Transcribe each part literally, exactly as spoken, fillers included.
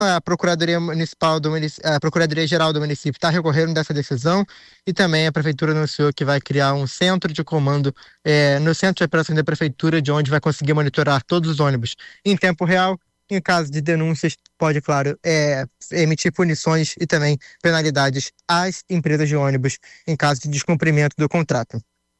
A Procuradoria Municipal do a Procuradoria Geral do município está recorrendo dessa decisão e também a Prefeitura anunciou que vai criar um centro de comando é, no centro de operações da Prefeitura, de onde vai conseguir monitorar todos os ônibus em tempo real. Em caso de denúncias, pode, claro, é, emitir punições e também penalidades às empresas de ônibus em caso de descumprimento do contrato.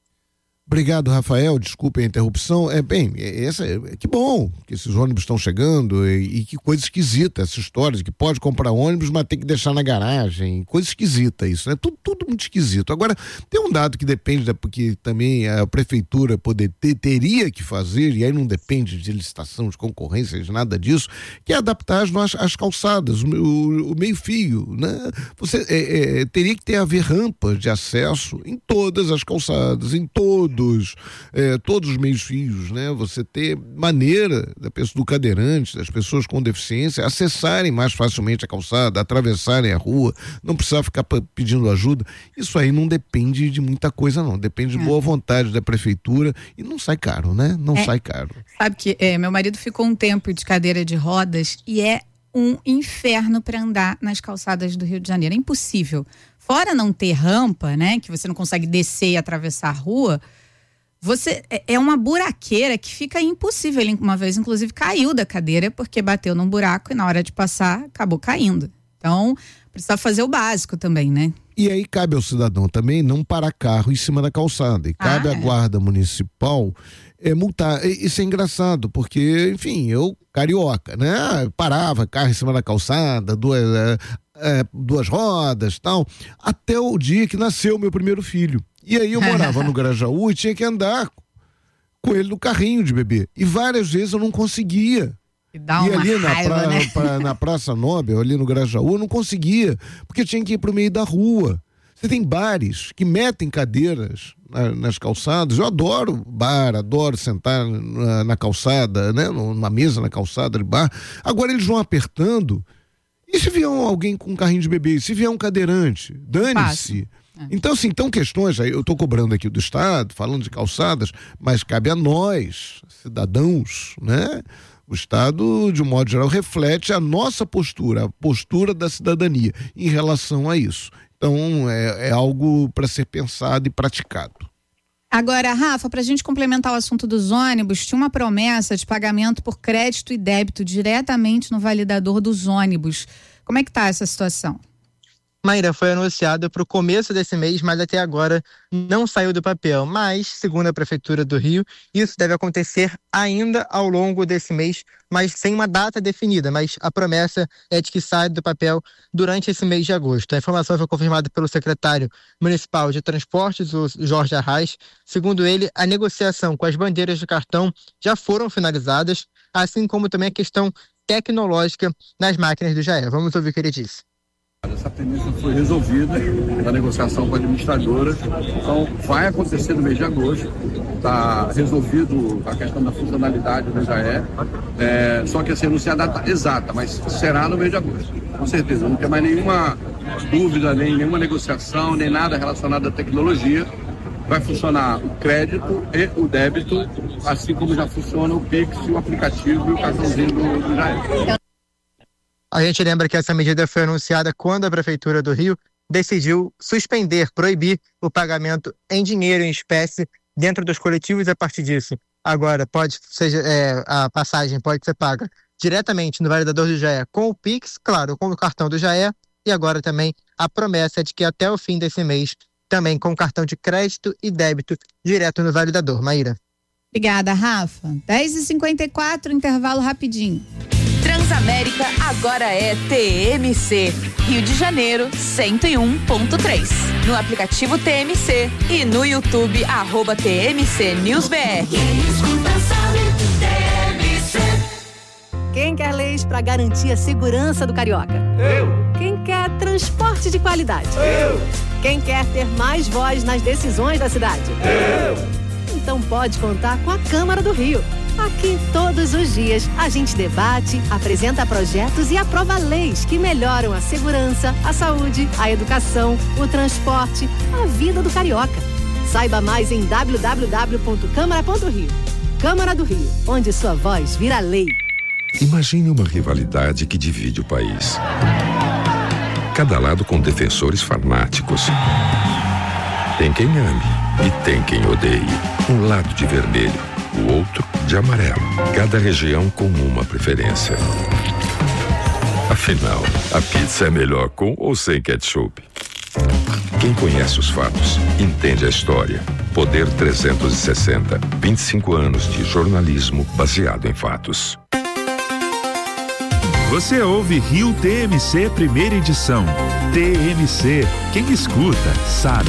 Obrigado, Rafael. Desculpe a interrupção. É bem, essa, que bom que esses ônibus estão chegando e, e que coisa esquisita essa história de que pode comprar ônibus, mas tem que deixar na garagem. Coisa esquisita isso, né? Tudo, tudo muito esquisito. Agora, tem um dado que depende, da, porque também a prefeitura poder ter, teria que fazer, e aí não depende de licitação, de concorrência, de nada disso, que é adaptar as, as calçadas, o, o, o meio-fio, né? Você é, é, teria que ter haver rampas de acesso em todas as calçadas, em todos Todos, é, todos os meios fios, né? Você ter maneira da pessoa, do cadeirante, das pessoas com deficiência acessarem mais facilmente a calçada, atravessarem a rua, não precisar ficar p- pedindo ajuda. Isso aí não depende de muita coisa, não. Depende de boa vontade da prefeitura e não sai caro, né? Não é, sai caro. Sabe que é, meu marido ficou um tempo de cadeira de rodas e é um inferno para andar nas calçadas do Rio de Janeiro. É impossível. Fora não ter rampa, né? Que você não consegue descer e atravessar a rua. Você, é uma buraqueira que fica impossível. Ele uma vez, inclusive, caiu da cadeira porque bateu num buraco e na hora de passar, acabou caindo. Então, precisa fazer o básico também, né? E aí cabe ao cidadão também não parar carro em cima da calçada. E cabe ah, à é. guarda municipal é, multar. Isso é engraçado, porque, enfim, eu, carioca, né? Parava carro em cima da calçada, duas, é, é, duas rodas e tal, até o dia que nasceu o meu primeiro filho. E aí eu morava no Grajaú e tinha que andar com ele no carrinho de bebê. E várias vezes eu não conseguia. E, dá uma e ali raiva, na, pra, né? pra, na Praça Nobel, ali no Grajaú, eu não conseguia, porque tinha que ir pro meio da rua. Você tem bares que metem cadeiras na, nas calçadas. Eu adoro bar, adoro sentar na, na calçada, né? Numa mesa na calçada de bar. Agora eles vão apertando. E se vier alguém com um carrinho de bebê? Se vier um cadeirante? Dane-se. Então, assim, então questões, aí eu estou cobrando aqui do Estado, falando de calçadas, mas cabe a nós, cidadãos, né? O Estado, de um modo geral, reflete a nossa postura, a postura da cidadania em relação a isso. Então, é, é algo para ser pensado e praticado. Agora, Rafa, para a gente complementar o assunto dos ônibus, tinha uma promessa de pagamento por crédito e débito diretamente no validador dos ônibus. Como é que está essa situação? Maíra, foi anunciado para o começo desse mês, mas até agora não saiu do papel. Mas, segundo a Prefeitura do Rio, isso deve acontecer ainda ao longo desse mês, mas sem uma data definida. Mas a promessa é de que saia do papel durante esse mês de agosto. A informação foi confirmada pelo secretário municipal de Transportes, o Jorge Arraes. Segundo ele, a negociação com as bandeiras de cartão já foram finalizadas, assim como também a questão tecnológica nas máquinas do Jaé. Vamos ouvir o que ele disse. Essa premissa foi resolvida na negociação com a administradora, então vai acontecer no mês de agosto, está resolvido a questão da funcionalidade do Jaé, é, só que assim, não sei a data exata, mas será no mês de agosto, com certeza, não tem mais nenhuma dúvida, nem nenhuma negociação, nem nada relacionado à tecnologia, vai funcionar o crédito e o débito, assim como já funciona o Pix, o aplicativo e o cartãozinho do, do Jaé. A gente lembra que essa medida foi anunciada quando a Prefeitura do Rio decidiu suspender, proibir o pagamento em dinheiro, em espécie, dentro dos coletivos. A partir disso, agora pode seja, é, a passagem pode ser paga diretamente no validador do Jaé com o Pix, claro, com o cartão do Jaé, e agora também a promessa é de que até o fim desse mês, também com o cartão de crédito e débito direto no validador. Maíra. Obrigada, Rafa. dez e cinquenta e quatro, intervalo rapidinho. Transamérica agora é T M C, Rio de Janeiro cento e um ponto três. No aplicativo T M C e no YouTube, arroba T M C News B R. Quem escuta sabe, T M C. Quem quer leis para garantir a segurança do carioca? Eu. Quem quer transporte de qualidade? Eu. Quem quer ter mais voz nas decisões da cidade? Eu. Então pode contar com a Câmara do Rio. Aqui, todos os dias, a gente debate, apresenta projetos e aprova leis que melhoram a segurança, a saúde, a educação, o transporte, a vida do carioca. Saiba mais em w w w ponto câmara ponto rio. Câmara do Rio, onde sua voz vira lei. Imagine uma rivalidade que divide o país. Cada lado com defensores fanáticos. Tem quem ame e tem quem odeie. Um lado de vermelho, o outro de amarelo. Cada região com uma preferência. Afinal, a pizza é melhor com ou sem ketchup? Quem conhece os fatos, entende a história. Poder trezentos e sessenta, vinte e cinco anos de jornalismo baseado em fatos. Você ouve Rio T M C primeira edição. T M C, quem escuta, sabe.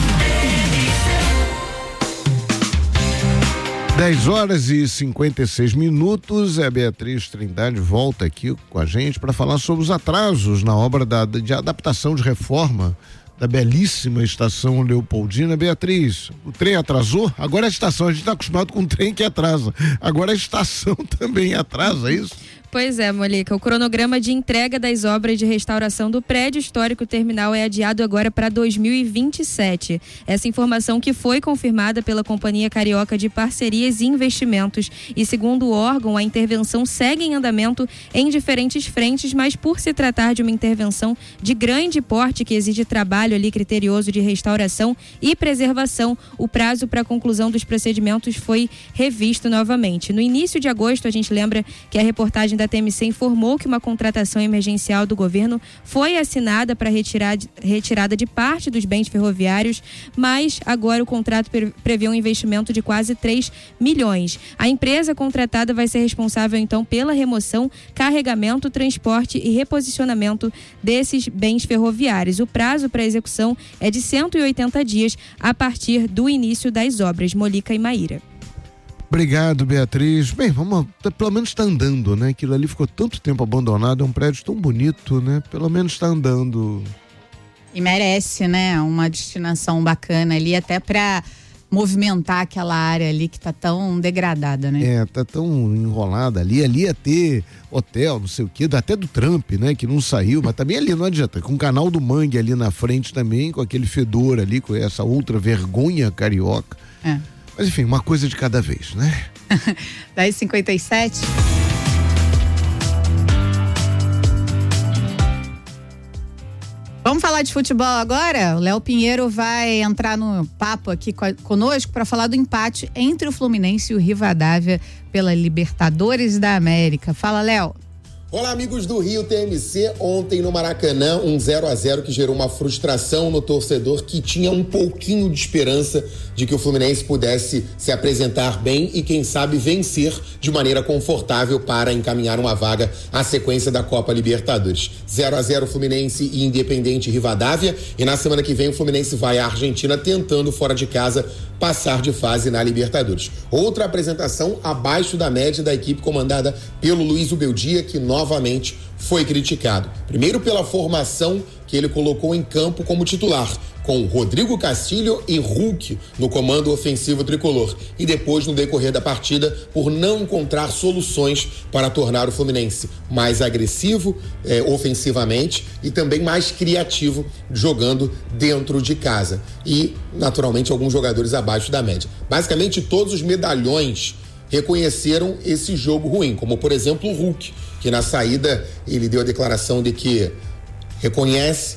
dez horas e cinquenta e seis minutos, a Beatriz Trindade volta aqui com a gente para falar sobre os atrasos na obra da, de adaptação de reforma da belíssima estação Leopoldina. Beatriz, o trem atrasou? Agora a estação, a gente está acostumado com um trem que atrasa, agora a estação também atrasa, é isso? Pois é, Molica, o cronograma de entrega das obras de restauração do prédio histórico terminal é adiado agora para dois mil e vinte e sete. Essa informação que foi confirmada pela Companhia Carioca de Parcerias e Investimentos e, segundo o órgão, a intervenção segue em andamento em diferentes frentes, mas por se tratar de uma intervenção de grande porte que exige trabalho ali criterioso de restauração e preservação, o prazo para a conclusão dos procedimentos foi revisto novamente. No início de agosto, a gente lembra que a reportagem da A T M C informou que uma contratação emergencial do governo foi assinada para retirar, retirada de parte dos bens ferroviários, mas agora o contrato prevê um investimento de quase três milhões. A empresa contratada vai ser responsável então pela remoção, carregamento, transporte e reposicionamento desses bens ferroviários. O prazo para execução é de cento e oitenta dias a partir do início das obras. Molica e Maíra. Obrigado, Beatriz. Bem, vamos, pelo menos está andando, né? Aquilo ali ficou tanto tempo abandonado, é um prédio tão bonito, né? Pelo menos está andando. E merece, né? Uma destinação bacana ali, até para movimentar aquela área ali que tá tão degradada, né? É, tá tão enrolada ali. Ali ia ter hotel, não sei o quê, até do Trump, né? Que não saiu, mas também ali não adianta. Com o canal do Mangue ali na frente também, com aquele fedor ali, com essa outra vergonha carioca. É. Mas enfim, uma coisa de cada vez, né? dez e cinquenta e sete. Vamos falar de futebol agora? O Léo Pinheiro vai entrar no papo aqui conosco para falar do empate entre o Fluminense e o Rivadavia pela Libertadores da América. Fala, Léo. Olá, amigos do Rio T M C. Ontem no Maracanã, um zero a zero que gerou uma frustração no torcedor que tinha um pouquinho de esperança de que o Fluminense pudesse se apresentar bem e, quem sabe, vencer de maneira confortável para encaminhar uma vaga à sequência da Copa Libertadores. zero a zero Fluminense e Independente Rivadavia, e na semana que vem o Fluminense vai à Argentina tentando, fora de casa, passar de fase na Libertadores. Outra apresentação abaixo da média da equipe comandada pelo Luiz Ubeldia, que novamente foi criticado. Primeiro pela formação que ele colocou em campo como titular, com Rodrigo Castilho e Hulk no comando ofensivo tricolor, e depois no decorrer da partida por não encontrar soluções para tornar o Fluminense mais agressivo eh, ofensivamente e também mais criativo jogando dentro de casa, e naturalmente alguns jogadores abaixo da média. Basicamente todos os medalhões reconheceram esse jogo ruim, como por exemplo o Hulk, que na saída ele deu a declaração de que reconhece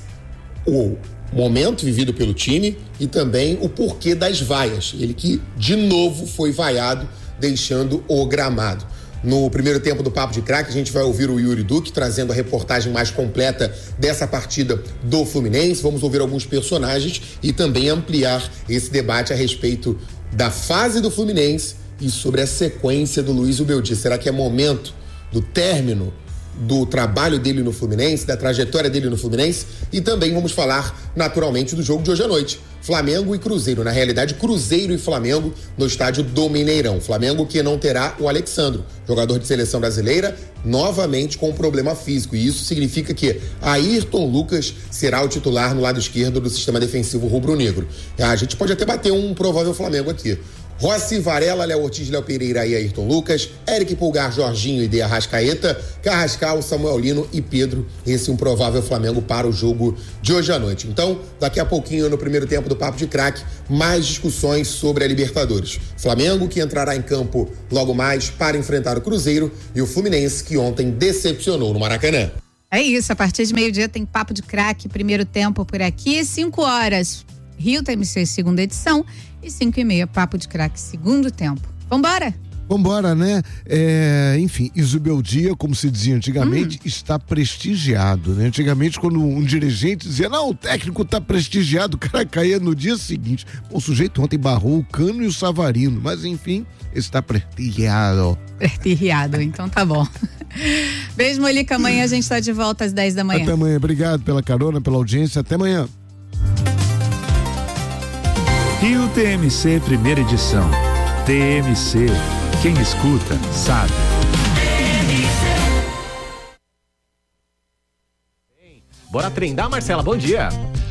o momento vivido pelo time e também o porquê das vaias. Ele que de novo foi vaiado, deixando o gramado. No primeiro tempo do Papo de Craque, a gente vai ouvir o Yuri Duque trazendo a reportagem mais completa dessa partida do Fluminense. Vamos ouvir alguns personagens e também ampliar esse debate a respeito da fase do Fluminense e sobre a sequência do Luiz Ubeldia. Será que é momento do término do trabalho dele no Fluminense, da trajetória dele no Fluminense? E também vamos falar naturalmente do jogo de hoje à noite, Flamengo e Cruzeiro, na realidade Cruzeiro e Flamengo no estádio do Mineirão. Flamengo que não terá o Alexandro, jogador de seleção brasileira, novamente com um problema físico, e isso significa que Ayrton Lucas será o titular no lado esquerdo do sistema defensivo rubro-negro. A gente pode até bater um provável Flamengo aqui, Rossi, Varela, Léo Ortiz, Léo Pereira e Ayrton Lucas, Eric Pulgar, Jorginho e De Arrascaeta, Carrascal, Samuel Lino e Pedro. Esse é um provável Flamengo para o jogo de hoje à noite. Então, daqui a pouquinho, no primeiro tempo do Papo de Craque, mais discussões sobre a Libertadores. Flamengo que entrará em campo logo mais para enfrentar o Cruzeiro e o Fluminense que ontem decepcionou no Maracanã. É isso, a partir de meio-dia tem Papo de Craque, primeiro tempo por aqui, cinco horas, Rio T M C, segunda edição, e cinco e meia, Papo de Craque, segundo tempo. Vambora? Vambora, né? É, enfim, Isubeldia, como se dizia antigamente, hum. está prestigiado, né? Antigamente, quando um dirigente dizia, não, o técnico está prestigiado, o cara caía no dia seguinte. O sujeito ontem barrou o Cano e o Savarino, mas enfim, está prestigiado. Prestigiado, então tá bom. Beijo, Molica, amanhã a gente está de volta às dez da manhã. Até amanhã, obrigado pela carona, pela audiência, até amanhã. Rio T M C, primeira edição. T M C, quem escuta, sabe. Bora trendar, Marcela, bom dia.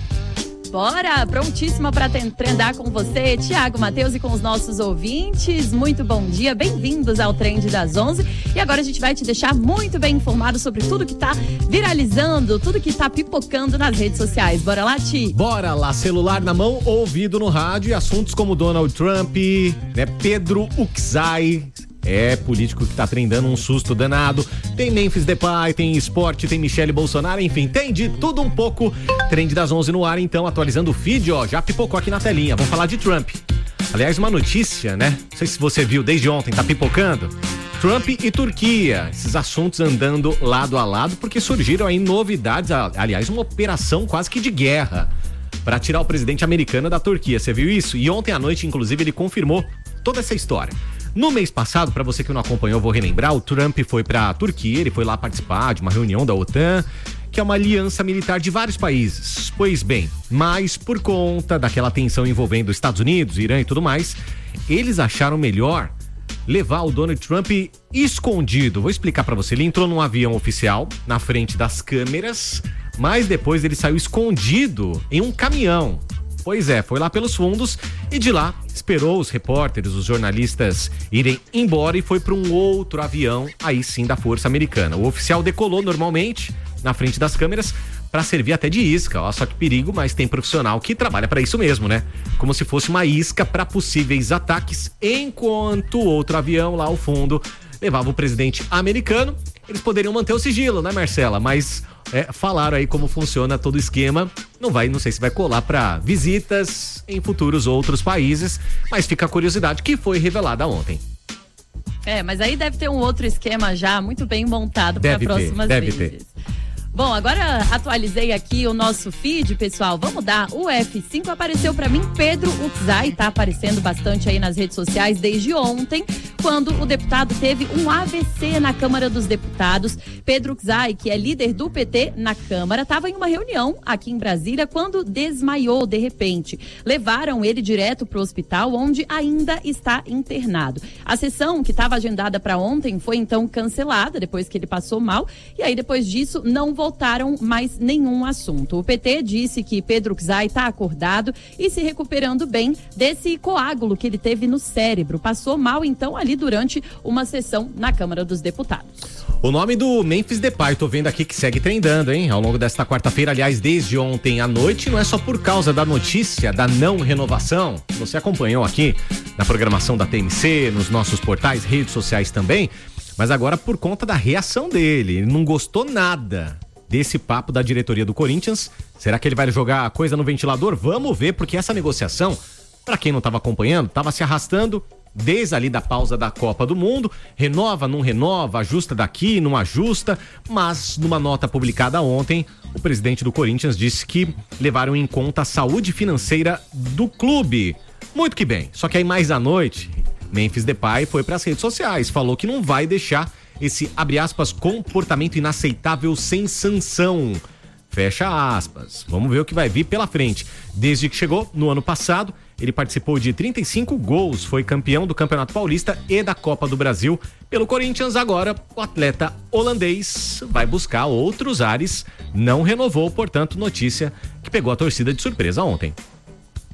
Bora, prontíssima para trendar com você, Tiago, Matheus e com os nossos ouvintes. Muito bom dia, bem-vindos ao Trend das onze. E agora a gente vai te deixar muito bem informado sobre tudo que tá viralizando, tudo que tá pipocando nas redes sociais. Bora lá, Ti? Bora lá, celular na mão, ouvido no rádio e assuntos como Donald Trump, né, Pedro Uczai. É, político que tá trendando um susto danado. Tem Memphis Depay, tem esporte, tem Michele Bolsonaro, enfim, tem de tudo um pouco. Trend das onze no ar, então, atualizando o feed, ó, já pipocou aqui na telinha. Vamos falar de Trump. Aliás, uma notícia, né? Não sei se você viu desde ontem, tá pipocando. Trump e Turquia, esses assuntos andando lado a lado, porque surgiram aí novidades, aliás, uma operação quase que de guerra para tirar o presidente americano da Turquia. Você viu isso? E ontem à noite, inclusive, ele confirmou toda essa história. No mês passado, para você que não acompanhou, eu vou relembrar, o Trump foi para a Turquia, ele foi lá participar de uma reunião da OTAN, que é uma aliança militar de vários países. Pois bem, mas por conta daquela tensão envolvendo os Estados Unidos, Irã e tudo mais, eles acharam melhor levar o Donald Trump escondido. Vou explicar para você. Ele entrou num avião oficial, na frente das câmeras, mas depois ele saiu escondido em um caminhão. Pois é, foi lá pelos fundos e de lá esperou os repórteres, os jornalistas irem embora e foi para um outro avião, aí sim da Força Americana. O oficial decolou normalmente na frente das câmeras para servir até de isca. Ó, só que perigo, mas tem profissional que trabalha para isso mesmo, né? Como se fosse uma isca para possíveis ataques, enquanto o outro avião lá ao fundo levava o presidente americano. Eles poderiam manter o sigilo, né, Marcela? Mas é, falaram aí como funciona todo o esquema. Não vai, não sei se vai colar para visitas em futuros outros países, mas fica a curiosidade que foi revelada ontem. É, mas aí deve ter um outro esquema já muito bem montado para próximas deve vezes. Ter. Bom, agora atualizei aqui o nosso feed, pessoal. Vamos dar o F cinco. Apareceu pra mim Pedro Uczai, tá aparecendo bastante aí nas redes sociais desde ontem, quando o deputado teve um A V C na Câmara dos Deputados. Pedro Uczai, que é líder do P T na Câmara, estava em uma reunião aqui em Brasília quando desmaiou de repente. Levaram ele direto pro hospital, onde ainda está internado. A sessão que estava agendada para ontem foi então cancelada depois que ele passou mal, e aí depois disso não voltou voltaram mais nenhum assunto. O P T disse que Pedro Uczai está acordado e se recuperando bem desse coágulo que ele teve no cérebro. Passou mal, então, ali durante uma sessão na Câmara dos Deputados. O nome do Memphis Depay, tô vendo aqui que segue trendando, hein? Ao longo desta quarta-feira, aliás, desde ontem à noite, não é só por causa da notícia da não renovação. Você acompanhou aqui na programação da T M C, nos nossos portais, redes sociais também, mas agora por conta da reação dele. Ele não gostou nada desse papo da diretoria do Corinthians. Será que ele vai jogar a coisa no ventilador? Vamos ver, porque essa negociação, para quem não estava acompanhando, estava se arrastando desde ali da pausa da Copa do Mundo. Renova, não renova, ajusta daqui, não ajusta, mas numa nota publicada ontem, o presidente do Corinthians disse que levaram em conta a saúde financeira do clube. Muito que bem, só que aí mais à noite, Memphis Depay foi para as redes sociais, falou que não vai deixar esse, abre aspas, comportamento inaceitável sem sanção. Fecha aspas. Vamos ver o que vai vir pela frente. Desde que chegou no ano passado, ele participou de trinta e cinco gols, foi campeão do Campeonato Paulista e da Copa do Brasil pelo Corinthians. Agora, o atleta holandês vai buscar outros ares, não renovou, portanto, notícia que pegou a torcida de surpresa ontem.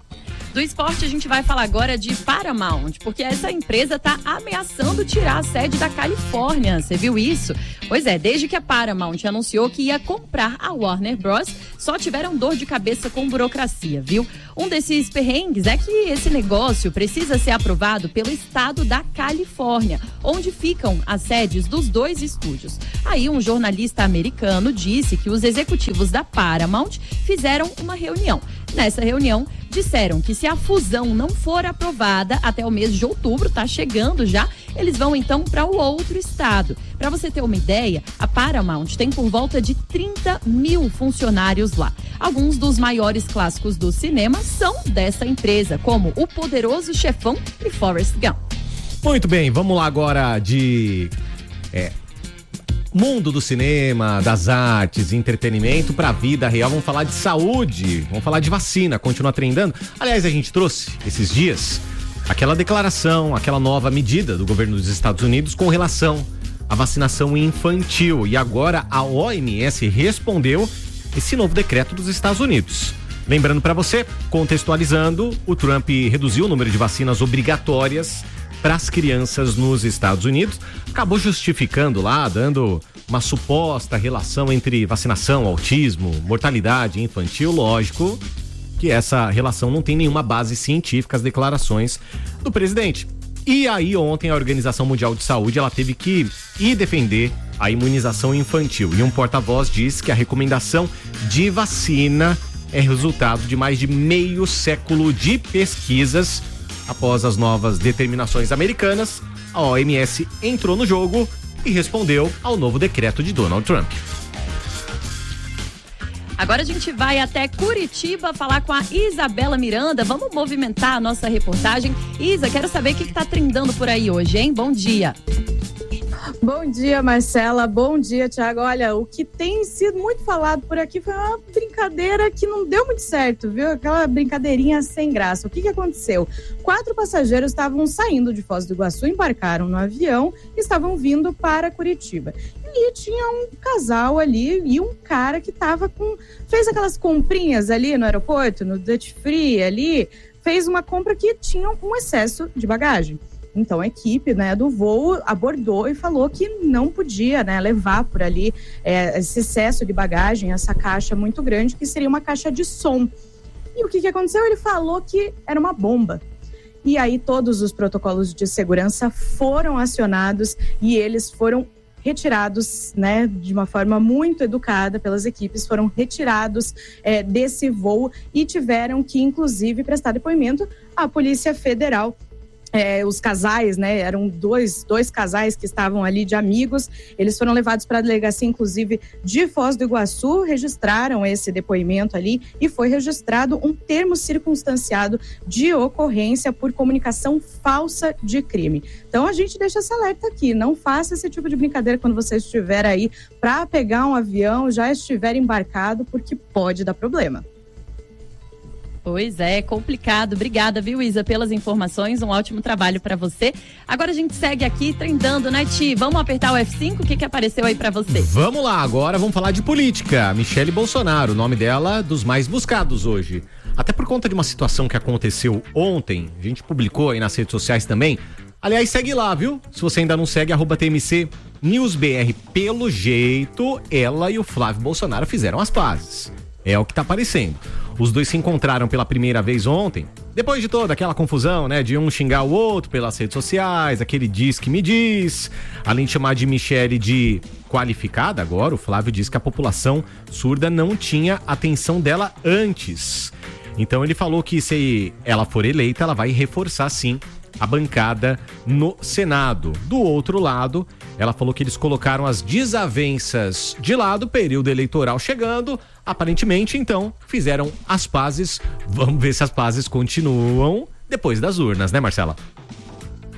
Do esporte, a gente vai falar agora de Paramount, porque essa empresa está ameaçando tirar a sede da Califórnia. Você viu isso? Pois é, desde que a Paramount anunciou que ia comprar a Warner Bros., só tiveram dor de cabeça com burocracia, viu? Um desses perrengues é que esse negócio precisa ser aprovado pelo estado da Califórnia, onde ficam as sedes dos dois estúdios. Aí um jornalista americano disse que os executivos da Paramount fizeram uma reunião. Nessa reunião, disseram que se a fusão não for aprovada até o mês de outubro, tá chegando já, eles vão então para o outro estado. Para você ter uma ideia, a Paramount tem por volta de trinta mil funcionários lá. Alguns dos maiores clássicos do cinema são dessa empresa, como O Poderoso Chefão e Forrest Gump. Muito bem, vamos lá agora de... É, mundo do cinema, das artes, entretenimento para a vida real. Vamos falar de saúde, vamos falar de vacina, continua trendando. Aliás, a gente trouxe esses dias aquela declaração, aquela nova medida do governo dos Estados Unidos com relação à vacinação infantil. E agora a O M S respondeu esse novo decreto dos Estados Unidos. Lembrando para você, contextualizando, o Trump reduziu o número de vacinas obrigatórias para as crianças nos Estados Unidos, acabou justificando lá, dando uma suposta relação entre vacinação, autismo, mortalidade infantil. Lógico que essa relação não tem nenhuma base científica, as declarações do presidente. E aí ontem a Organização Mundial de Saúde, ela teve que ir defender a imunização infantil, e um porta-voz disse que a recomendação de vacina é resultado de mais de meio século de pesquisas. Após as novas determinações americanas, a O M S entrou no jogo e respondeu ao novo decreto de Donald Trump. Agora a gente vai até Curitiba falar com a Isabela Miranda. Vamos movimentar a nossa reportagem. Isa, quero saber o que está trendando por aí hoje, hein? Bom dia. Bom dia, Marcela. Bom dia, Thiago. Olha, o que tem sido muito falado por aqui foi uma brincadeira que não deu muito certo, viu? Aquela brincadeirinha sem graça. O que que aconteceu? Quatro passageiros estavam saindo de Foz do Iguaçu, embarcaram no avião e estavam vindo para Curitiba. E tinha um casal ali e um cara que tava com... fez aquelas comprinhas ali no aeroporto, no duty free ali, fez uma compra que tinha um excesso de bagagem. Então a equipe, né, do voo abordou e falou que não podia, né, levar por ali é, esse excesso de bagagem, essa caixa muito grande, que seria uma caixa de som. E o que que aconteceu? Ele falou que era uma bomba. E aí todos os protocolos de segurança foram acionados e eles foram retirados, né, de uma forma muito educada pelas equipes, foram retirados é, desse voo e tiveram que, inclusive, prestar depoimento à Polícia Federal. É, os casais, né, eram dois, dois casais que estavam ali de amigos, eles foram levados para a delegacia, inclusive, de Foz do Iguaçu, registraram esse depoimento ali e foi registrado um termo circunstanciado de ocorrência por comunicação falsa de crime. Então a gente deixa esse alerta aqui, não faça esse tipo de brincadeira quando você estiver aí para pegar um avião, já estiver embarcado, porque pode dar problema. Pois é, complicado. Obrigada, viu, Isa, pelas informações. Um ótimo trabalho para você. Agora a gente segue aqui trendando, né, Ti? Vamos apertar o F cinco? O que que apareceu aí para você? Vamos lá, agora vamos falar de política. Michele Bolsonaro, o nome dela dos mais buscados hoje. Até por conta de uma situação que aconteceu ontem, a gente publicou aí nas redes sociais também. Aliás, segue lá, viu? Se você ainda não segue, arroba T M C News B R. Pelo jeito, ela e o Flávio Bolsonaro fizeram as pazes. É o que tá aparecendo. Os dois se encontraram pela primeira vez ontem, depois de toda aquela confusão, né? De um xingar o outro pelas redes sociais, aquele diz que me diz. Além de chamar de Michele de qualificada, agora o Flávio diz que a população surda não tinha atenção dela antes. Então ele falou que se ela for eleita, ela vai reforçar sim a bancada no Senado. Do outro lado, ela falou que eles colocaram as desavenças de lado, período eleitoral chegando, aparentemente, então, fizeram as pazes. Vamos ver se as pazes continuam depois das urnas, né, Marcela?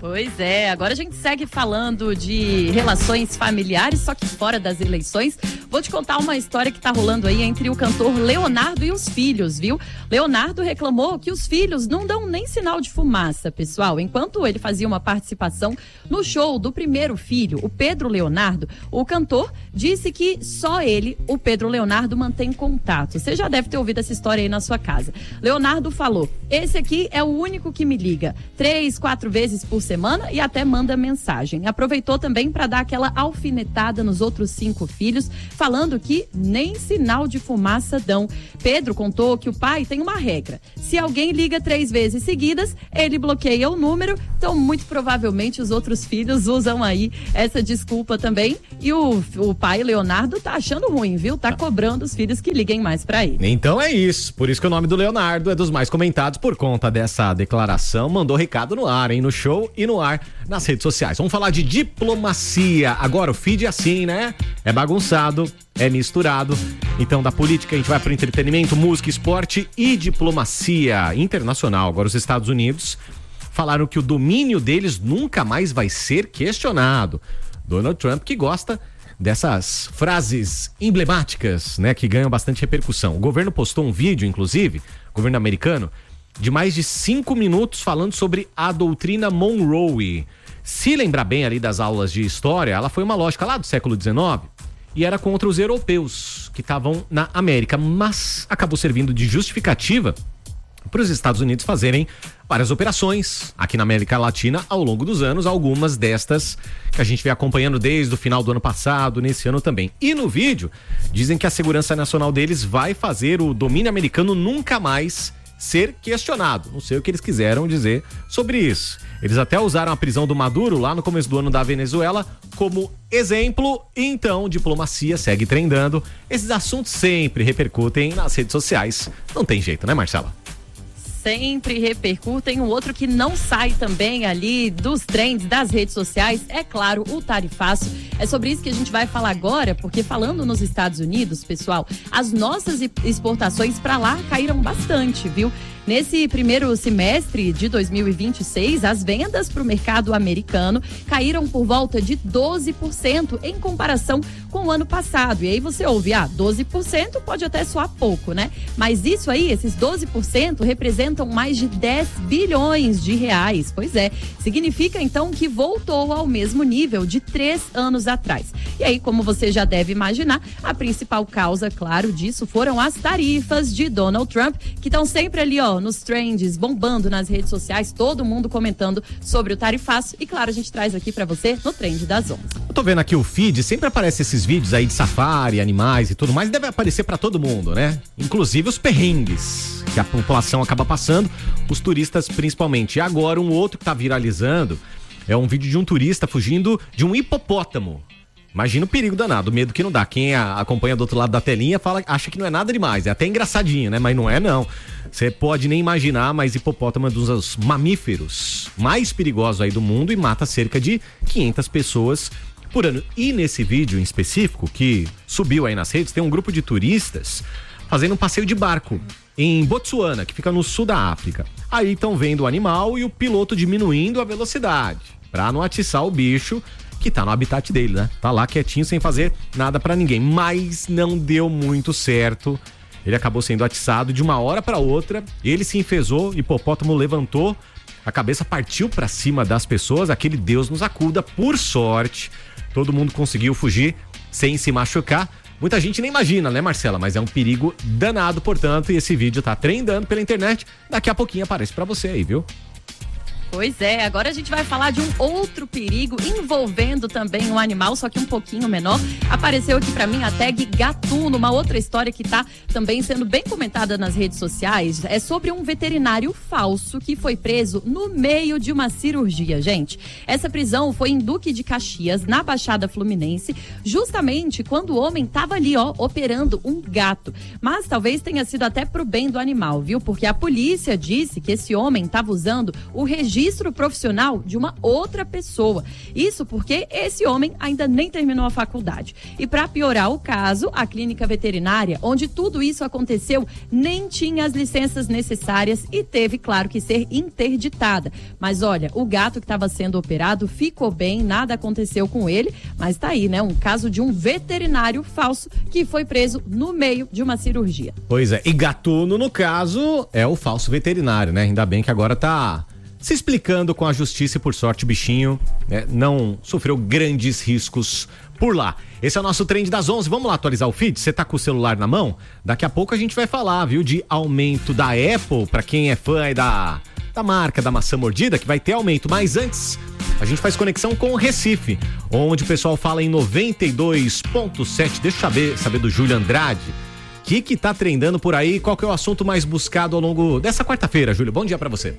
Pois é, agora a gente segue falando de relações familiares, só que fora das eleições. Vou te contar uma história que tá rolando aí entre o cantor Leonardo e os filhos, viu? Leonardo reclamou que os filhos não dão nem sinal de fumaça, pessoal. Enquanto ele fazia uma participação no show do primeiro filho, o Pedro Leonardo, o cantor disse que só ele, o Pedro Leonardo, mantém contato. Você já deve ter ouvido essa história aí na sua casa. Leonardo falou: esse aqui é o único que me liga três, quatro vezes por semana e até manda mensagem. Aproveitou também para dar aquela alfinetada nos outros cinco filhos, falando que nem sinal de fumaça dão. Pedro contou que o pai tem uma regra: se alguém liga três vezes seguidas, ele bloqueia o número. Então, muito provavelmente, os outros filhos usam aí essa desculpa também. E o, o pai, Leonardo, tá achando ruim, viu? Tá cobrando os filhos que liguem mais pra ele. Então é isso. Por isso que o nome do Leonardo é dos mais comentados por conta dessa declaração. Mandou recado no ar, hein? No show e no ar nas redes sociais. Vamos falar de diplomacia. Agora o feed é assim, né? É bagunçado, é misturado. Então, da política a gente vai pro entretenimento, música, esporte e diplomacia internacional. Agora os Estados Unidos falaram que o domínio deles nunca mais vai ser questionado. Donald Trump, que gosta dessas frases emblemáticas, né, que ganham bastante repercussão. O governo postou um vídeo, inclusive, o governo americano, de mais de cinco minutos falando sobre a doutrina Monroe. Se lembrar bem ali das aulas de história, ela foi uma lógica lá do século dezenove e era contra os europeus que estavam na América, mas acabou servindo de justificativa para os Estados Unidos fazerem várias operações aqui na América Latina ao longo dos anos, algumas destas que a gente vem acompanhando desde o final do ano passado, nesse ano também. E no vídeo, dizem que a segurança nacional deles vai fazer o domínio americano nunca mais ser questionado. Não sei o que eles quiseram dizer sobre isso. Eles até usaram a prisão do Maduro lá no começo do ano da Venezuela como exemplo. Então, diplomacia segue trendando. Esses assuntos sempre repercutem nas redes sociais. Não tem jeito, né, Marcela? Sempre repercutem. Um outro que não sai também ali dos trends das redes sociais é, claro, o tarifaço. É sobre isso que a gente vai falar agora, porque falando nos Estados Unidos, pessoal, as nossas exportações para lá caíram bastante, viu? Nesse primeiro semestre de dois mil e vinte e seis, as vendas para o mercado americano caíram por volta de doze por cento em comparação com o ano passado. E aí você ouve, ah, doze por cento pode até soar pouco, né? Mas isso aí, esses doze por cento representam mais de dez bilhões de reais. Pois é, significa então que voltou ao mesmo nível de três anos atrás. E aí, como você já deve imaginar, a principal causa, claro, disso foram as tarifas de Donald Trump, que estão sempre ali, ó, nos trends, bombando nas redes sociais, todo mundo comentando sobre o tarifaço. E claro, a gente traz aqui pra você no Trend das onze. Eu tô vendo aqui o feed, sempre aparece esses vídeos aí de safari, animais e tudo mais, deve aparecer pra todo mundo, né? Inclusive os perrengues que a população acaba passando, os turistas principalmente. E agora um outro que tá viralizando é um vídeo de um turista fugindo de um hipopótamo. Imagina o perigo danado, o medo que não dá. Quem a, acompanha do outro lado da telinha fala, acha que não é nada demais, é até engraçadinho, né? Mas não é, não. Você pode nem imaginar, mas hipopótamo é um dos mamíferos mais perigosos aí do mundo e mata cerca de quinhentas pessoas por ano. E nesse vídeo em específico, que subiu aí nas redes, tem um grupo de turistas fazendo um passeio de barco em Botsuana, que fica no sul da África. Aí estão vendo o animal e o piloto diminuindo a velocidade para não atiçar o bicho que tá no habitat dele, né? Tá lá quietinho sem fazer nada pra ninguém, mas não deu muito certo. Ele acabou sendo atiçado de uma hora pra outra, ele se enfesou, o hipopótamo levantou, a cabeça partiu pra cima das pessoas, aquele Deus nos acuda, por sorte, todo mundo conseguiu fugir sem se machucar. Muita gente nem imagina, né, Marcela? Mas é um perigo danado, portanto, e esse vídeo tá trendando pela internet, daqui a pouquinho aparece pra você aí, viu? Pois é, agora a gente vai falar de um outro perigo envolvendo também um animal, só que um pouquinho menor. Apareceu aqui pra mim a tag Gatuno, uma outra história que tá também sendo bem comentada nas redes sociais. É sobre um veterinário falso que foi preso no meio de uma cirurgia, gente. Essa prisão foi em Duque de Caxias, na Baixada Fluminense, justamente quando o homem tava ali, ó, operando um gato. Mas talvez tenha sido até pro bem do animal, viu? Porque a polícia disse que esse homem tava usando o registro registro profissional de uma outra pessoa. Isso porque esse homem ainda nem terminou a faculdade. E para piorar o caso, a clínica veterinária, onde tudo isso aconteceu, nem tinha as licenças necessárias e teve, claro, que ser interditada. Mas olha, o gato que estava sendo operado ficou bem, nada aconteceu com ele, mas tá aí, né? Um caso de um veterinário falso que foi preso no meio de uma cirurgia. Pois é, e gatuno, no caso, é o falso veterinário, né? Ainda bem que agora tá se explicando com a justiça e, por sorte, o bichinho, né, não sofreu grandes riscos por lá. Esse é o nosso Trend das onze. Vamos lá atualizar o feed? Você tá com o celular na mão? Daqui a pouco a gente vai falar, viu, de aumento da Apple, pra quem é fã aí da, da marca da maçã mordida, que vai ter aumento. Mas antes, a gente faz conexão com o Recife, onde o pessoal fala em noventa e dois ponto sete. Deixa eu saber, saber do Júlio Andrade. O que que tá trendando por aí? Qual que é o assunto mais buscado ao longo dessa quarta-feira, Júlio? Bom dia pra você.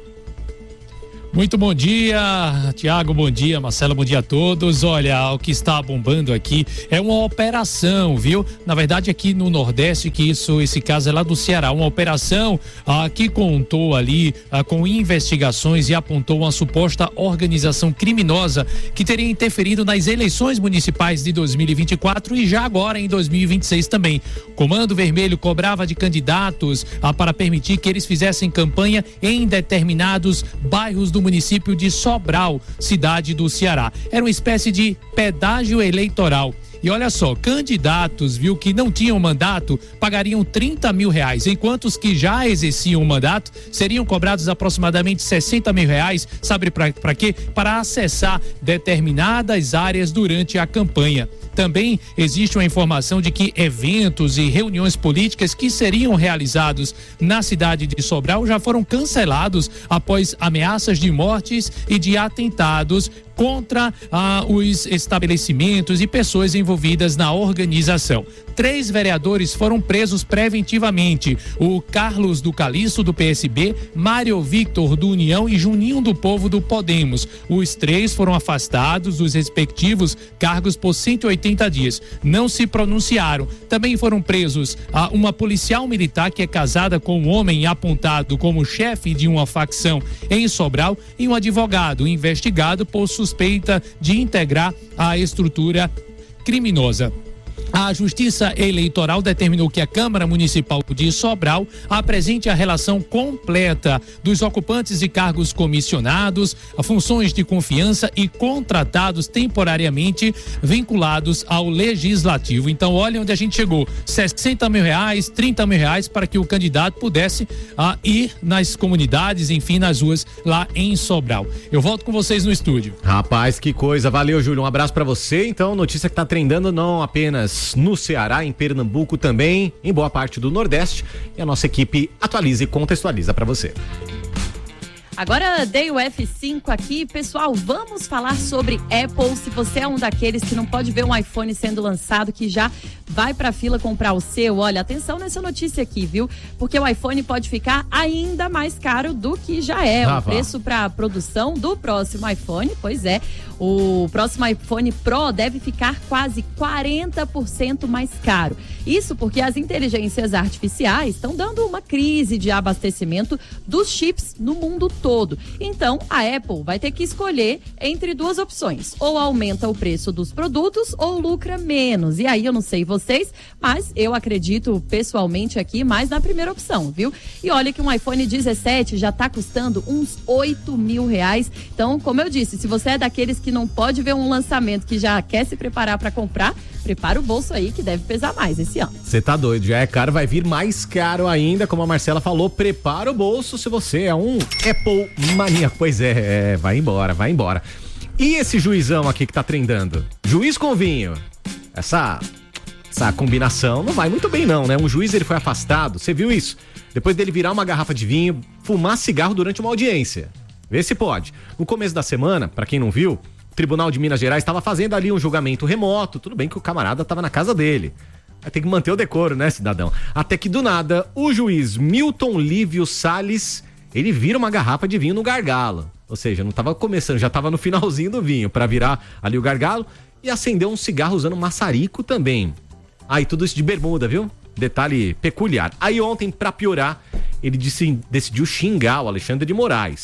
Muito bom dia, Tiago, bom dia, Marcelo, bom dia a todos. Olha, o que está bombando aqui é uma operação, viu? Na verdade, aqui no Nordeste, que isso, esse caso é lá do Ceará, uma operação ah, que contou ali ah, com investigações e apontou uma suposta organização criminosa que teria interferido nas eleições municipais de dois mil e vinte e quatro e já agora em dois mil e vinte e seis também. Comando Vermelho cobrava de candidatos ah, para permitir que eles fizessem campanha em determinados bairros do município de Sobral, cidade do Ceará. Era uma espécie de pedágio eleitoral. E olha só, candidatos, viu, que não tinham mandato pagariam trinta mil reais, enquanto os que já exerciam o mandato seriam cobrados aproximadamente sessenta mil reais. Sabe para quê? Para acessar determinadas áreas durante a campanha. Também existe uma informação de que eventos e reuniões políticas que seriam realizados na cidade de Sobral já foram cancelados após ameaças de mortes e de atentados contra ah, os estabelecimentos e pessoas envolvidas na organização. Três vereadores foram presos preventivamente: o Carlos do Calixto, do P S B, Mário Victor, do União e Juninho do Povo, do Podemos. Os três foram afastados dos respectivos cargos por cento e oitenta dias. Não se pronunciaram. Também foram presos ah, uma policial militar que é casada com um homem apontado como chefe de uma facção em Sobral e um advogado investigado por suspeita de integrar a estrutura criminosa. A Justiça Eleitoral determinou que a Câmara Municipal de Sobral apresente a relação completa dos ocupantes de cargos comissionados, funções de confiança e contratados temporariamente vinculados ao Legislativo. Então, olha onde a gente chegou: sessenta mil reais, trinta mil reais para que o candidato pudesse ah, ir nas comunidades, enfim, nas ruas lá em Sobral. Eu volto com vocês no estúdio. Rapaz, que coisa. Valeu, Júlio. Um abraço pra você. Então, notícia que tá trendando não apenas no Ceará, em Pernambuco também, em boa parte do Nordeste, e a nossa equipe atualiza e contextualiza para você. Agora dei o F cinco aqui, pessoal, vamos falar sobre Apple. Se você é um daqueles que não pode ver um iPhone sendo lançado, que já vai pra fila comprar o seu, olha, atenção nessa notícia aqui, viu? Porque o iPhone pode ficar ainda mais caro do que já é. Ah, o preço para produção do próximo iPhone, pois é, o próximo iPhone Pro deve ficar quase quarenta por cento mais caro. Isso porque as inteligências artificiais estão dando uma crise de abastecimento dos chips no mundo todo. Então, a Apple vai ter que escolher entre duas opções: ou aumenta o preço dos produtos ou lucra menos. E aí eu não sei vocês, mas eu acredito pessoalmente aqui mais na primeira opção, viu? E olha que um iPhone dezessete já tá custando uns oito mil reais. Então, como eu disse, se você é daqueles que não pode ver um lançamento que já quer se preparar para comprar, prepara o bolso aí que deve pesar mais esse ano. Você tá doido, já é caro, vai vir mais caro ainda, como a Marcela falou, prepara o bolso se você é um Apple maníaco. Pois é, é, vai embora, vai embora. E esse juizão aqui que tá trendando? Juiz com vinho. Essa, essa combinação não vai muito bem não, né? Um juiz, ele foi afastado, você viu isso? Depois dele virar uma garrafa de vinho, fumar cigarro durante uma audiência. Vê se pode. No começo da semana, pra quem não viu, o Tribunal de Minas Gerais estava fazendo ali um julgamento remoto. Tudo bem que o camarada estava na casa dele. Vai ter que manter o decoro, né, cidadão? Até que do nada, o juiz Milton Lívio Salles, ele vira uma garrafa de vinho no gargalo. Ou seja, não estava começando, já estava no finalzinho do vinho, para virar ali o gargalo, e acendeu um cigarro usando maçarico também. Ah, e tudo isso de bermuda, viu? Detalhe peculiar. Aí ontem, para piorar, ele disse, decidiu xingar o Alexandre de Moraes.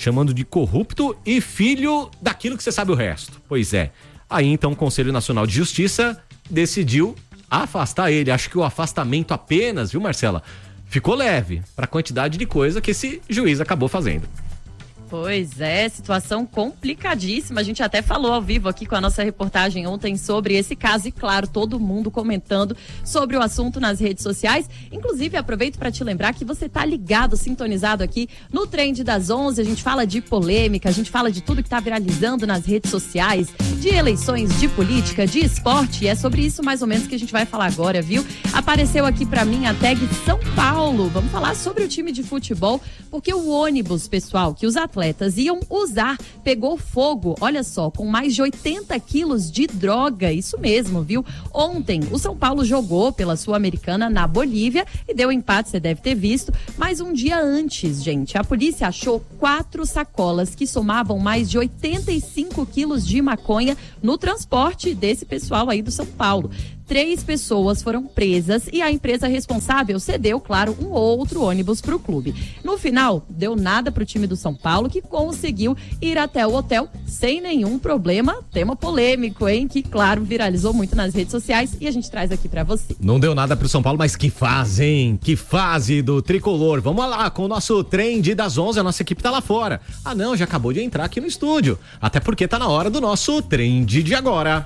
chamando de corrupto e filho daquilo que você sabe o resto. Pois é. Aí então o Conselho Nacional de Justiça decidiu afastar ele. Acho que o afastamento apenas, viu, Marcela, ficou leve para a quantidade de coisa que esse juiz acabou fazendo. Pois é, situação complicadíssima. A gente até falou ao vivo aqui com a nossa reportagem ontem sobre esse caso e, claro, todo mundo comentando sobre o assunto nas redes sociais. Inclusive, aproveito para te lembrar que você tá ligado, sintonizado aqui no Trend das onze. A gente fala de polêmica, a gente fala de tudo que tá viralizando nas redes sociais, de eleições, de política, de esporte. E é sobre isso mais ou menos que a gente vai falar agora, viu? Apareceu aqui para mim a tag São Paulo. Vamos falar sobre o time de futebol, porque o ônibus, pessoal, que os atletas atletas iam usar, pegou fogo, olha só, com mais de oitenta quilos de droga, isso mesmo, viu? Ontem, o São Paulo jogou pela Sul-Americana na Bolívia e deu empate, você deve ter visto, mas um dia antes, gente, a polícia achou quatro sacolas que somavam mais de oitenta e cinco quilos de maconha no transporte desse pessoal aí do São Paulo. Três pessoas foram presas e a empresa responsável cedeu, claro, um outro ônibus para o clube. No final, deu nada para o time do São Paulo, que conseguiu ir até o hotel sem nenhum problema. Tema polêmico, hein? Que, claro, viralizou muito nas redes sociais e a gente traz aqui para você. Não deu nada para o São Paulo, mas que fase, hein? Que fase do tricolor. Vamos lá com o nosso Trend das onze, a nossa equipe tá lá fora. Ah, não, já acabou de entrar aqui no estúdio. Até porque tá na hora do nosso Trend de agora.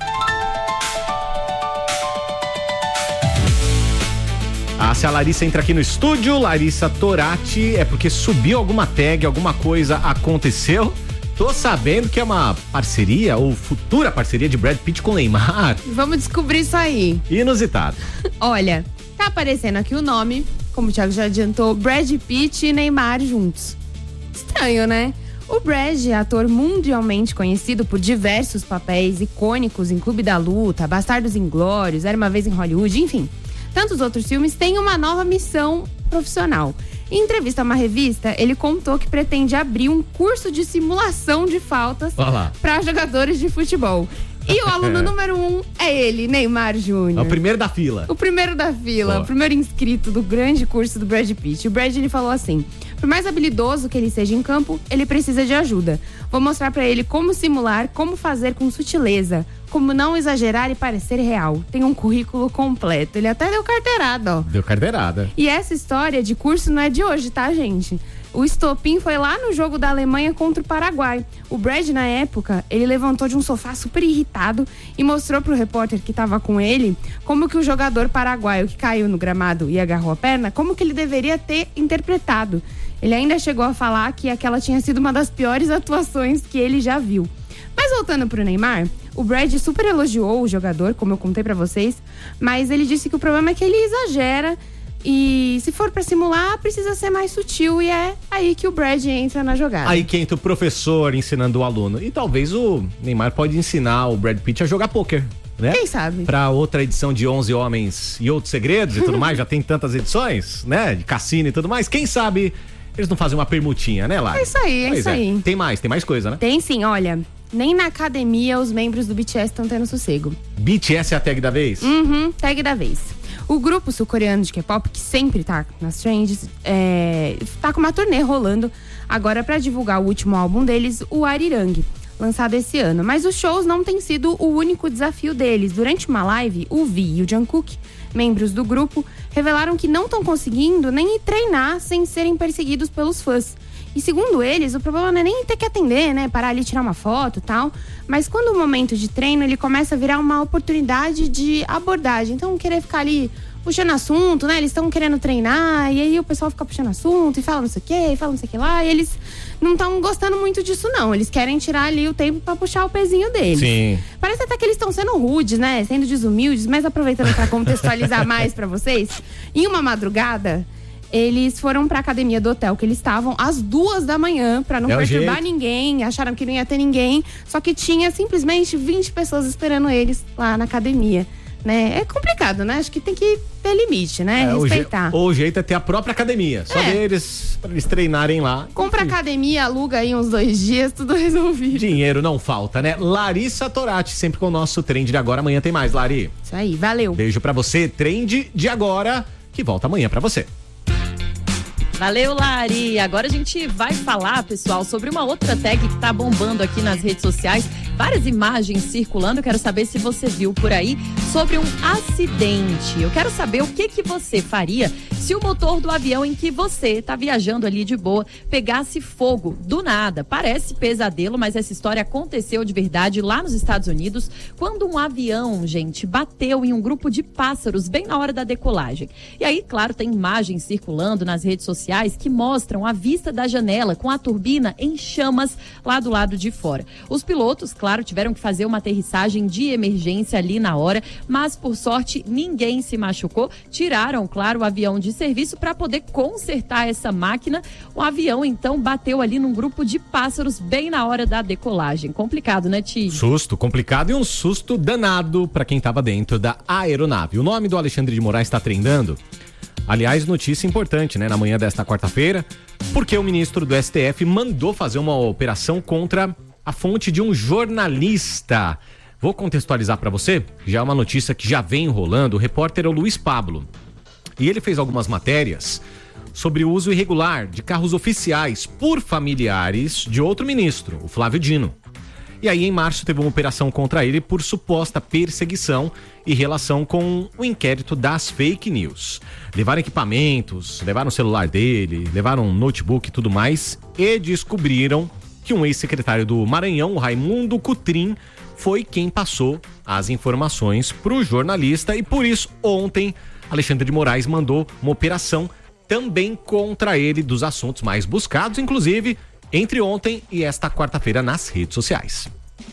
Ah, se a Larissa entra aqui no estúdio, Larissa Torati, é porque subiu alguma tag, alguma coisa aconteceu. Tô sabendo que é uma parceria ou futura parceria de Brad Pitt com Neymar. Vamos descobrir isso aí. Inusitado. Olha, tá aparecendo aqui o nome, como o Thiago já adiantou, Brad Pitt e Neymar juntos. Estranho, né? O Brad, ator mundialmente conhecido por diversos papéis icônicos em Clube da Luta, Bastardos Inglórios, Era Uma Vez em Hollywood, enfim. Tantos outros filmes, tem uma nova missão profissional. Em entrevista a uma revista, ele contou que pretende abrir um curso de simulação de faltas para jogadores de futebol. E o aluno número um é ele, Neymar Júnior. É o primeiro da fila. O primeiro da fila, oh. o primeiro inscrito do grande curso do Brad Pitt. O Brad, ele falou assim: por mais habilidoso que ele seja em campo, ele precisa de ajuda. Vou mostrar pra ele como simular, como fazer com sutileza, como não exagerar e parecer real. Tem um currículo completo. Ele até deu carteirada, ó. Deu carteirada. E essa história de curso não é de hoje, tá, gente? O estopim foi lá no jogo da Alemanha contra o Paraguai. O Brad, na época, ele levantou de um sofá super irritado e mostrou pro repórter que tava com ele como que o jogador paraguaio que caiu no gramado e agarrou a perna, como que ele deveria ter interpretado. Ele ainda chegou a falar que aquela tinha sido uma das piores atuações que ele já viu. Mas voltando pro Neymar, o Brad super elogiou o jogador, como eu contei pra vocês, mas ele disse que o problema é que ele exagera e se for pra simular, precisa ser mais sutil, e é aí que o Brad entra na jogada. Aí que entra o professor ensinando o aluno. E talvez o Neymar pode ensinar o Brad Pitt a jogar pôquer, né? Quem sabe? Pra outra edição de onze Homens e Outros Segredos e tudo mais, já tem tantas edições, né? De cassino e tudo mais. Quem sabe eles não fazem uma permutinha, né, Lara? É isso aí, é pois isso é. aí. Tem mais, tem mais coisa, né? Tem sim, olha. Nem na academia os membros do B T S estão tendo sossego. B T S é a tag da vez? Uhum, tag da vez. O grupo sul-coreano de K-pop, que sempre tá nas trends, é, tá com uma turnê rolando agora para divulgar o último álbum deles, o Arirang, lançado esse ano. Mas os shows não têm sido o único desafio deles. Durante uma live, o V e o Jungkook, membros do grupo, revelaram que não estão conseguindo nem treinar sem serem perseguidos pelos fãs. E segundo eles, o problema não é nem ter que atender, né? Parar ali, tirar uma foto e tal. Mas quando o momento de treino, ele começa a virar uma oportunidade de abordagem. Então, querer ficar ali puxando assunto, né? Eles estão querendo treinar, e aí o pessoal fica puxando assunto e fala não sei o quê, e fala não sei o que lá. E eles não estão gostando muito disso, não. Eles querem tirar ali o tempo pra puxar o pezinho deles. Sim. Parece até que eles estão sendo rudes, né? Sendo desumildes, mas aproveitando pra contextualizar mais pra vocês. Em uma madrugada, eles foram pra academia do hotel que eles estavam às duas da manhã pra não é perturbar ninguém, acharam que não ia ter ninguém, só que tinha simplesmente vinte pessoas esperando eles lá na academia, né? É complicado, né? Acho que tem que ter limite, né? É, respeitar. O, je, o jeito é ter a própria academia, só É. deles, pra eles treinarem lá. Compra academia, aluga aí uns dois dias, tudo resolvido. Dinheiro não falta, né? Larissa Torati, sempre com o nosso Trend de Agora. Amanhã tem mais, Lari. Isso aí, valeu. Beijo pra você, Trend de Agora, que volta amanhã pra você. Valeu, Lari. Agora a gente vai falar, pessoal, sobre uma outra tag que tá bombando aqui nas redes sociais. Várias imagens circulando. Eu quero saber se você viu por aí sobre um acidente. Eu quero saber o que que você faria se o motor do avião em que você tá viajando ali de boa pegasse fogo do nada. Parece pesadelo, mas essa história aconteceu de verdade lá nos Estados Unidos, quando um avião, gente, bateu em um grupo de pássaros bem na hora da decolagem. E aí, claro, tem imagens circulando nas redes sociais que mostram a vista da janela com a turbina em chamas lá do lado de fora. Os pilotos, claro, tiveram que fazer uma aterrissagem de emergência ali na hora, mas por sorte ninguém se machucou. Tiraram, claro, o avião de serviço para poder consertar essa máquina. O avião então bateu ali num grupo de pássaros bem na hora da decolagem. Complicado, né, Ti? Susto, complicado e um susto danado para quem estava dentro da aeronave. O nome do Alexandre de Moraes está trendando. Aliás, notícia importante, né? Na manhã desta quarta-feira, porque o ministro do S T F mandou fazer uma operação contra a fonte de um jornalista. Vou contextualizar para você, já é uma notícia que já vem enrolando. O repórter é o Luiz Pablo. E ele fez algumas matérias sobre o uso irregular de carros oficiais por familiares de outro ministro, o Flávio Dino. E aí, em março, teve uma operação contra ele por suposta perseguição e relação com o inquérito das fake news. Levaram equipamentos, levaram o celular dele, levaram um notebook e tudo mais, e descobriram que um ex-secretário do Maranhão, o Raimundo Cutrim, foi quem passou as informações para o jornalista, e por isso, ontem, Alexandre de Moraes mandou uma operação também contra ele, dos assuntos mais buscados, inclusive entre ontem e esta quarta-feira nas redes sociais.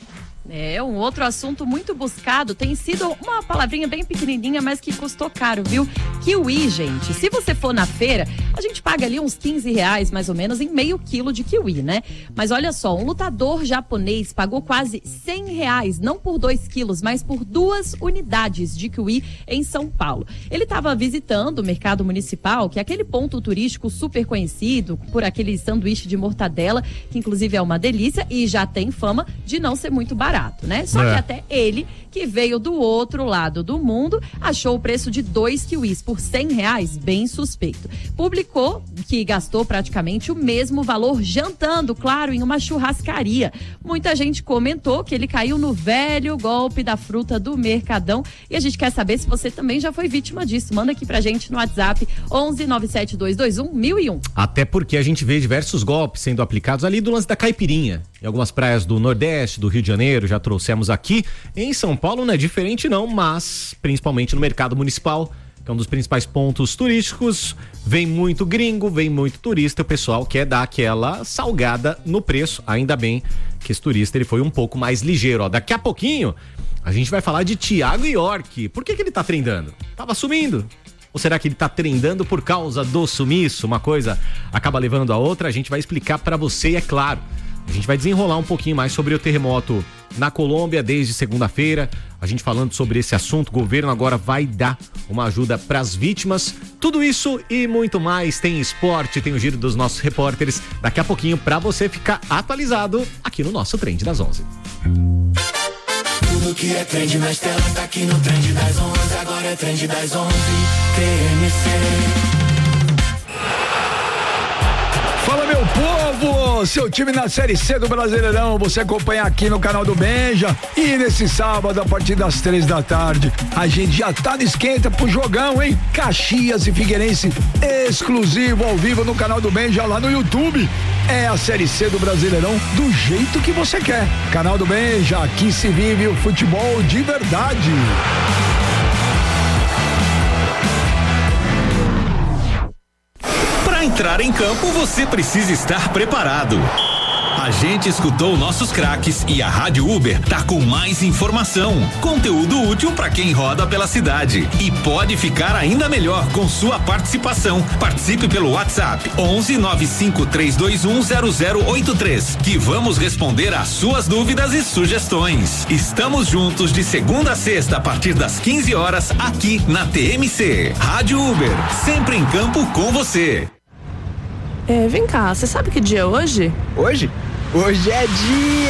É, um outro assunto muito buscado tem sido uma palavrinha bem pequenininha, mas que custou caro, viu? Kiwi, gente. Se você for na feira, a gente paga ali uns quinze reais, mais ou menos, em meio quilo de kiwi, né? Mas olha só, um lutador japonês pagou quase cem reais, não por dois quilos, mas por duas unidades de kiwi em São Paulo. Ele estava visitando o mercado municipal, que é aquele ponto turístico super conhecido por aquele sanduíche de mortadela, que inclusive é uma delícia e já tem fama de não ser muito barato. Barato, né? Só é. que até ele, que veio do outro lado do mundo, achou o preço de dois kiwis por cem reais bem suspeito. Publicou que gastou praticamente o mesmo valor jantando, claro, em uma churrascaria. Muita gente comentou que ele caiu no velho golpe da fruta do Mercadão, e a gente quer saber se você também já foi vítima disso. Manda aqui pra gente no WhatsApp onze nove sete dois dois um mil e um. Até porque a gente vê diversos golpes sendo aplicados ali do lance da caipirinha. Em algumas praias do Nordeste, do Rio de Janeiro, já trouxemos aqui. Em São Paulo não é diferente não, mas principalmente no mercado municipal, que é um dos principais pontos turísticos, vem muito gringo, vem muito turista, o pessoal quer dar aquela salgada no preço. Ainda bem que esse turista ele foi um pouco mais ligeiro. Ó, daqui a pouquinho a gente vai falar de Thiago York. Por que que ele tá trendando? Tava sumindo. Ou será que ele tá trendando por causa do sumiço? Uma coisa acaba levando a outra, a gente vai explicar pra você, e é claro, a gente vai desenrolar um pouquinho mais sobre o terremoto na Colômbia desde segunda-feira. A gente falando sobre esse assunto, o governo agora vai dar uma ajuda para as vítimas. Tudo isso e muito mais. Tem esporte, tem o giro dos nossos repórteres daqui a pouquinho para você ficar atualizado aqui no nosso Trend das onze. Tudo que é trend nas telas tá aqui no Trend das onze. Agora é Trend das onze. T M C. Fala, meu povo! Seu time na Série C do Brasileirão, você acompanha aqui no canal do Benja. E nesse sábado, a partir das três da tarde, a gente já tá no esquenta pro jogão, hein? Caxias e Figueirense, exclusivo ao vivo no canal do Benja lá no YouTube. É a Série C do Brasileirão do jeito que você quer. Canal do Benja, aqui se vive o futebol de verdade. Para entrar em campo, você precisa estar preparado. A gente escutou nossos craques e a Rádio Uber tá com mais informação, conteúdo útil para quem roda pela cidade, e pode ficar ainda melhor com sua participação. Participe pelo WhatsApp onze nove cinco três dois um zero zero oito três, que vamos responder às suas dúvidas e sugestões. Estamos juntos de segunda a sexta a partir das quinze horas aqui na T M C. Rádio Uber, sempre em campo com você. É, vem cá, você sabe que dia é hoje? Hoje? Hoje é dia